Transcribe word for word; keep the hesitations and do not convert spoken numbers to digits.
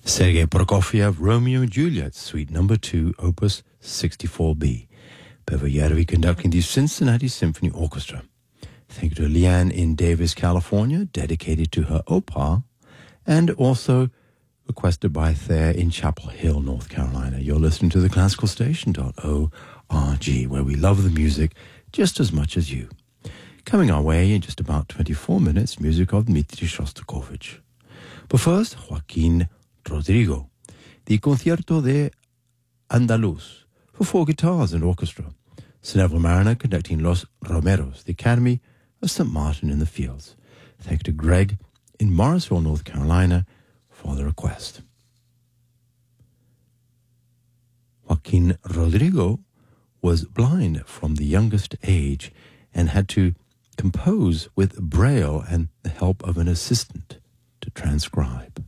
Sergei Prokofiev, Romeo and Juliet, Suite Number two, Opus sixty-four B. Bevo Järvi conducting the Cincinnati Symphony Orchestra. Thank you to Leanne in Davis, California, dedicated to her opa, and also requested by Thayer in Chapel Hill, North Carolina. You're listening to the classical station dot org, where we love the music just as much as you. Coming our way in just about twenty-four minutes, music of Dmitri Shostakovich. But first, Joaquin Rodrigo, the Concierto de Andaluz, for four guitars and orchestra. Sir Neville Mariner conducting Los Romeros, the Academy of Saint Martin in the Fields. Thank you to Greg in Morrisville, North Carolina, for the request. Joaquin Rodrigo was blind from the youngest age and had to compose with Braille and the help of an assistant to transcribe.